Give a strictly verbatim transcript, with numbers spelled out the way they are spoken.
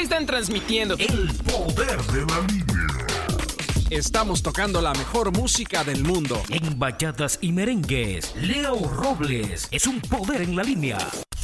están transmitiendo El Poder de la Línea. Estamos tocando la mejor música del mundo. En bachatas y merengues, Leo Robles es un poder en la línea.